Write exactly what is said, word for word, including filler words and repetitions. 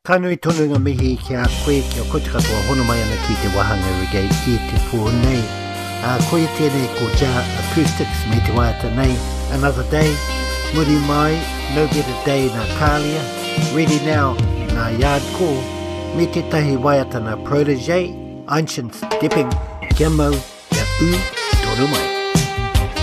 Kanui tonu ngā mihi ki a koe ki o koe katoa hono mai ana ki te wahanga reggae i te pōnei. A koe tēnei ko Ja Acoustics me te waiata nei. Another day, muri mai, no better day nā kālia. Ready now, nā yard call. Me te tahi waiata nā protege, Ancient Stepping, kia mau, kia u, tonu mai.